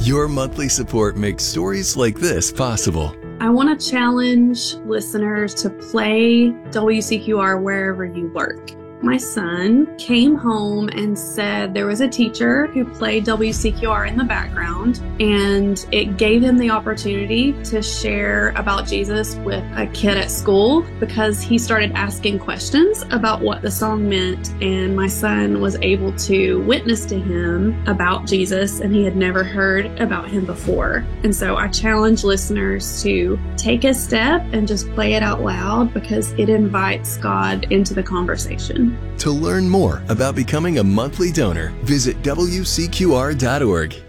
Your monthly support makes stories like this possible. I want to challenge listeners to play WCQR wherever you work. My son came home and said there was a teacher who played WCQR in the background, and it gave him the opportunity to share about Jesus with a kid at school because he started asking questions about what the song meant, and my son was able to witness to him about Jesus, and he had never heard about him before. And so I challenge listeners to take a step and just play it out loud because it invites God into the conversation. To learn more about becoming a monthly donor, visit WCQR.org.